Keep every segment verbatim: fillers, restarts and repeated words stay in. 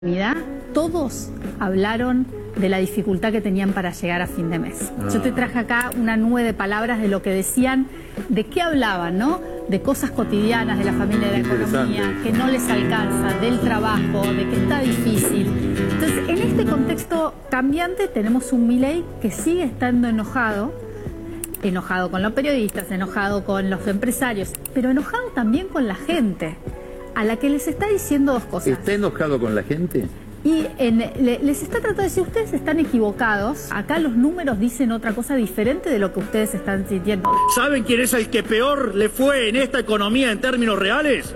Unidad, todos hablaron de la dificultad que tenían para llegar a fin de mes. Ah. Yo te traje acá una nube de palabras de lo que decían, de qué hablaban, ¿no? De cosas cotidianas, de la familia, de la economía, que no les alcanza, del trabajo, de que está difícil. Entonces, en este contexto cambiante tenemos un Milei que sigue estando enojado, enojado con los periodistas, enojado con los empresarios, pero enojado también con la gente, a la que les está diciendo dos cosas. ¿Está enojado con la gente? Y en, le, les está tratando de decir, ustedes están equivocados, acá los números dicen otra cosa diferente de lo que ustedes están sintiendo. ¿Saben quién es el que peor le fue en esta economía en términos reales?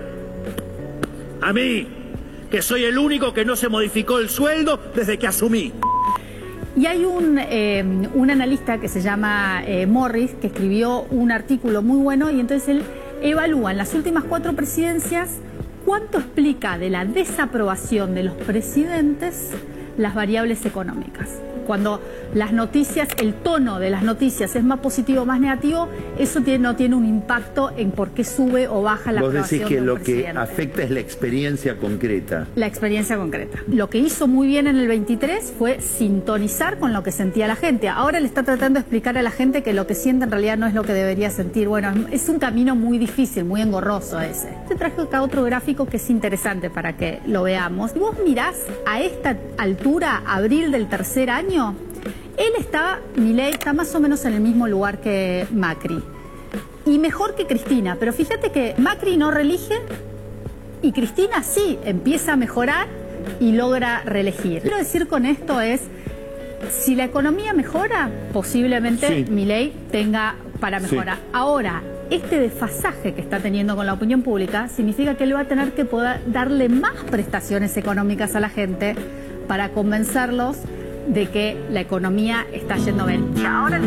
A mí, que soy el único que no se modificó el sueldo desde que asumí. Y hay un, eh, un analista que se llama eh, Morris, que escribió un artículo muy bueno, y entonces él evalúa en las últimas cuatro presidencias cuánto explica de la desaprobación de los presidentes las variables económicas. Cuando las noticias, el tono de las noticias es más positivo o más negativo, eso tiene, no tiene un impacto en por qué sube o baja la aprobación. Vos decís que de lo un presidente. Que afecta es la experiencia concreta. La experiencia concreta. Lo que hizo muy bien en el veintitrés fue sintonizar con lo que sentía la gente. Ahora le está tratando de explicar a la gente que lo que siente en realidad no es lo que debería sentir. Bueno, es un camino muy difícil, muy engorroso ese. Te traje acá otro gráfico que es interesante para que lo veamos. Si vos mirás a esta altura, abril del tercer año, él está, Milei está más o menos en el mismo lugar que Macri. Y mejor que Cristina. Pero fíjate que Macri no reelige y Cristina sí, empieza a mejorar y logra reelegir. Quiero decir con esto es, si la economía mejora, posiblemente sí, Milei tenga para mejorar. Sí. Ahora, este desfasaje que está teniendo con la opinión pública significa que él va a tener que poder darle más prestaciones económicas a la gente para convencerlos de que la economía está yendo bien. Y ahora